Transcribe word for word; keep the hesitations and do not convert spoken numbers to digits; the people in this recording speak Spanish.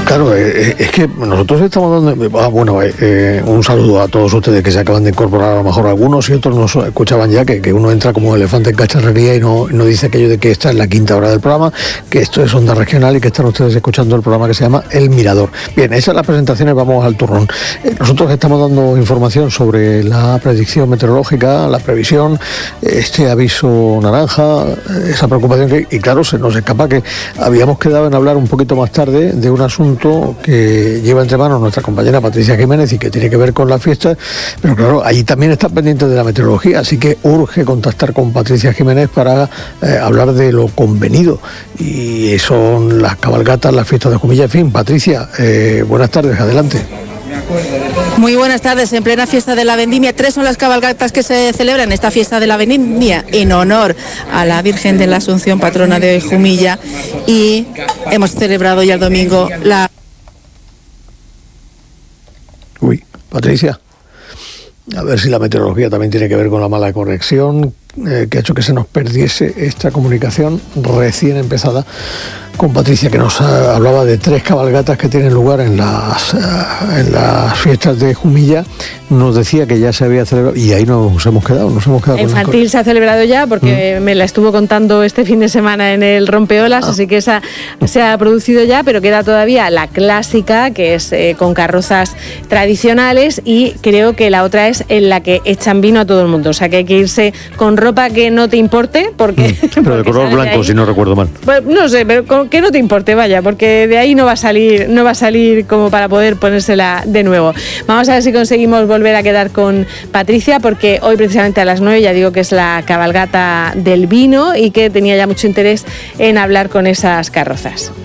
Claro, eh, es que nosotros estamos dando... Ah, bueno, eh, un saludo a todos ustedes que se acaban de incorporar, a lo mejor algunos y otros nos escuchaban ya, que, que uno entra como elefante en cacharrería y no, no dice aquello de que esta es la quinta hora del programa, que esto es Onda Regional y que están ustedes escuchando el programa que se llama El Mirador. Bien, esas son las presentaciones, vamos al turrón. Eh, nosotros estamos dando información sobre la predicción meteorológica, la previsión, este aviso naranja, esa preocupación que... Y claro, se nos escapa que habíamos quedado en hablar un poquito más tarde de un asunto que lleva entre manos nuestra compañera Patricia Jiménez y que tiene que ver con la fiesta, pero claro, ahí también está pendiente de la meteorología, así que urge contactar con Patricia Jiménez para eh, hablar de lo convenido, y son las cabalgatas, las fiestas de Jumilla, en fin. Patricia, eh, buenas tardes, adelante. Muy buenas tardes. En plena fiesta de la vendimia, tres son las cabalgatas que se celebran en esta fiesta de la vendimia en honor a la Virgen de la Asunción, patrona de Jumilla, y hemos celebrado ya el domingo la... Uy, Patricia, a ver si la meteorología también tiene que ver con la mala conexión eh, que ha hecho que se nos perdiese esta comunicación recién empezada con Patricia, que nos uh, hablaba de tres cabalgatas que tienen lugar en las, uh, en las fiestas de Jumilla. Nos decía que ya se había celebrado y ahí nos hemos quedado, nos hemos quedado. La infantil se ha celebrado ya porque mm. me la estuvo contando este fin de semana en el Rompeolas, ah. así que esa se ha producido ya, pero queda todavía la clásica, que es eh, con carrozas tradicionales, y creo que la otra es en la que echan vino a todo el mundo, o sea que hay que irse con ropa que no te importe, porque... Mm. Pero de color blanco, de si no recuerdo mal. Pues, no sé, pero con, que no te importe, vaya, porque de ahí no va a salir, no va a salir como para poder ponérsela de nuevo. Vamos a ver si conseguimos volver a quedar con Patricia, porque hoy precisamente a las nueve ya digo que es la cabalgata del vino y que tenía ya mucho interés en hablar con esas carrozas.